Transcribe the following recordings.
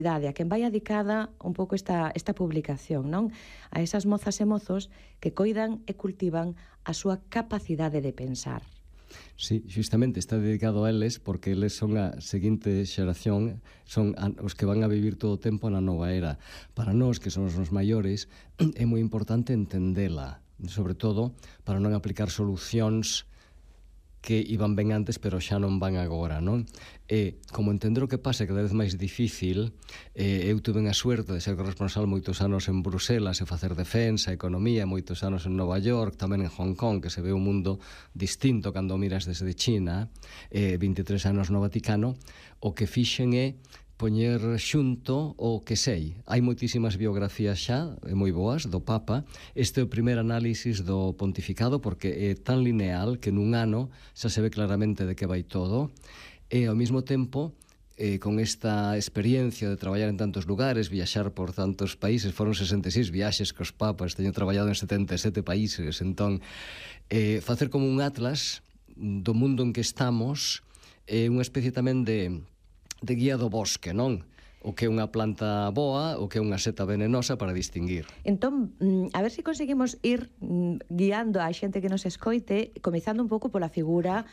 a quen vai adicada un pouco esta publicación, non? A esas mozas e mozos que coidan e cultivan a súa capacidade de pensar. Sí, justamente está dedicado a eles porque eles son a seguinte xeración, son os que van a vivir todo o tempo na nova era. Para nós, que somos os maiores, é moi importante entendela, sobre todo para non aplicar solucións que iban ben antes pero xa non van agora, non? E como entender o que pasa é cada vez máis difícil, eu tuve a suerte de ser corresponsal moitos anos en Bruselas e facer defensa, economía, moitos anos en Nova York, tamén en Hong Kong, que se ve un mundo distinto cando miras desde China, 23 anos no Vaticano. O que fixen é poñer xunto o que sei. Hai moitísimas biografías xa, moi boas, do Papa. Este é o primer análisis do pontificado porque é tan lineal que nun ano xa se ve claramente de que vai todo. E ao mesmo tempo, con esta experiencia de traballar en tantos lugares, viaxar por tantos países, foron 66 viaxes cos papas, teño traballado en 77 países, entón, facer como un atlas do mundo en que estamos é unha especie tamén de guía do bosque, non? O que é unha planta boa, o que é unha seta venenosa para distinguir. Entón, a ver se conseguimos ir guiando a xente que nos escoite, comezando un pouco pola figura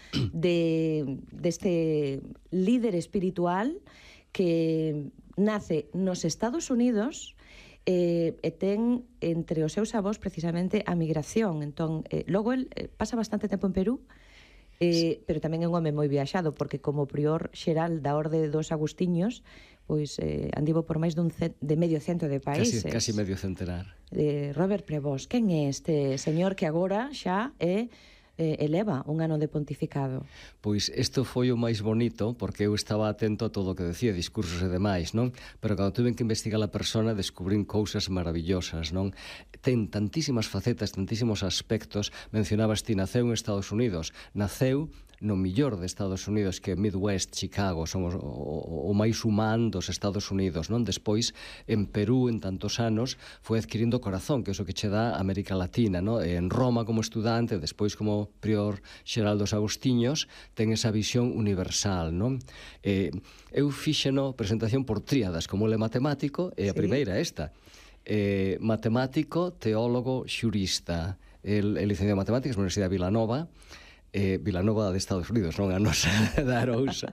deste líder espiritual que nace nos Estados Unidos e ten entre os seus avós precisamente a migración. Entón, logo el pasa bastante tempo en Perú, pero tamén é un home moi viaxado, porque como prior xeral da Orde dos Agustiños, pois andivo por máis de medio cento de países. Casi medio centenar. Robert Prevost, quen é este señor que agora xa eleva un ano de pontificado? Pois isto foi o máis bonito, porque eu estaba atento a todo o que decía, discursos e demais, non? Pero cando tuve que investigar a persona, descubrín cousas maravillosas, non? Ten tantísimas facetas, tantísimos aspectos. Mencionabas ti, naceu en Estados Unidos. Naceu no millor de Estados Unidos, que Midwest, Chicago, son o máis humán dos Estados Unidos, non? Despois, en Perú, en tantos anos, foi adquirindo corazón, que é o que che dá América Latina, non? En Roma como estudante, despois como prior xeral dos Agustiños, ten esa visión universal, non? Eu fíxeno presentación por tríadas, como ele é matemático, e a primeira esta. Matemático, teólogo, xurista. El licenciado en matemáticas na Universidade de Vilanova, Vilanova de Estados Unidos, non a nosa da Arousa.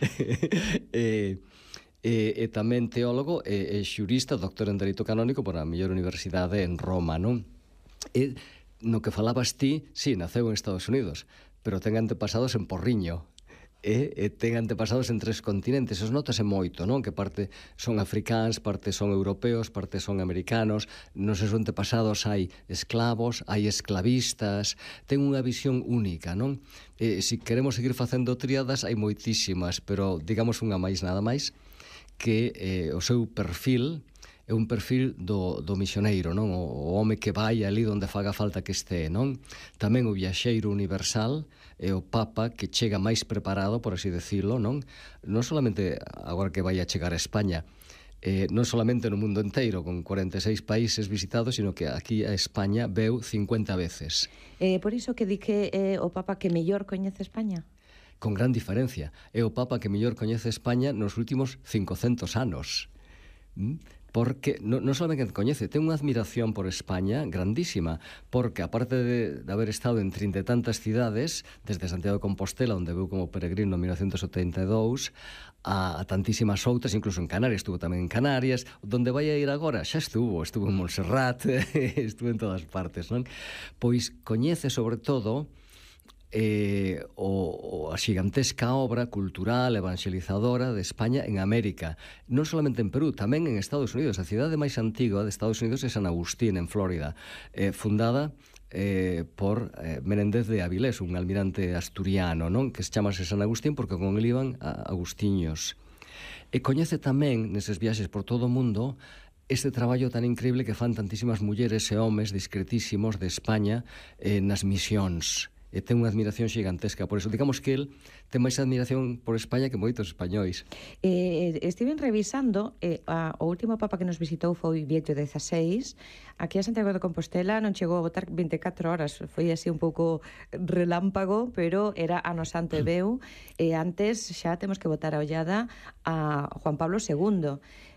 E tamén teólogo e xurista, doctor en Dereito Canónico por a mellor universidade en Roma, non? E no que falabas ti, sí, naceu en Estados Unidos, pero ten antepasados en Porriño. E ten antepasados en 3 continentes. Os notase moito, non? Que parte son africáns, parte son europeos, parte son americanos. Nos seus antepasados hai esclavos, hai esclavistas. Ten unha visión única, non? Se queremos seguir facendo tríadas, hai moitísimas, pero digamos unha máis, nada máis, que o seu perfil é un perfil do misioneiro, non? O home que vai ali onde faga falta que este, non? Tamén o viaxeiro universal é o Papa que chega máis preparado, por así decirlo, non? Non solamente agora que vai a chegar a España, non solamente no mundo inteiro, con 46 países visitados, sino que aquí a España veu 50 veces. Por iso que di que é o Papa que mellor coñece España? Con gran diferencia. É o Papa que mellor coñece España nos últimos 500 anos. Porque non solamente que coñece, ten unha admiración por España grandísima, porque aparte de haber estado en 30 e tantas cidades, desde Santiago de Compostela, onde veu como peregrino en 1972, a tantísimas outras, incluso en Canarias, estuvo tamén en Canarias, onde vai a ir agora, xa estuvo en Montserrat, estuvo en todas partes, non? Pois coñece sobre todo a xigantesca obra cultural, evangelizadora de España en América, non solamente en Perú, tamén en Estados Unidos. A cidade máis antiga de Estados Unidos é San Agustín, en Flórida, fundada por Menéndez de Avilés, un almirante asturiano, non? Que se chamase San Agustín porque con el iban agustiños. E coñece tamén, neses viaxes por todo o mundo, este traballo tan increíble que fan tantísimas mulleres e homes discretísimos de España nas misións. E ten unha admiración xigantesca. Por eso, digamos que el ten máis admiración por España que moitos españois. Estiven revisando, o último Papa que nos visitou foi Bieto XVI. Aquí a Santiago de Compostela non chegou a botar 24 horas. Foi así un pouco relámpago, pero era ano santo e veu. E antes xa temos que botar a ollada a Juan Pablo II.